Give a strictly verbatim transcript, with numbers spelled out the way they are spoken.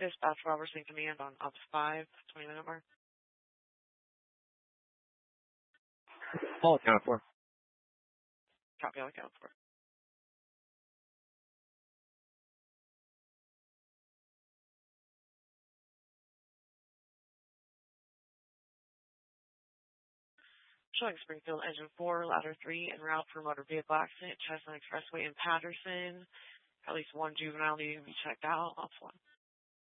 Dispatch Robertson Command on Ops five, twenty minute mark. All accounted for. Copy, all accounted for. Showing Springfield Engine four, Ladder three, en route for motor vehicle accident, Chestnut Expressway in Patterson. At least one juvenile needing to be checked out. Ops one.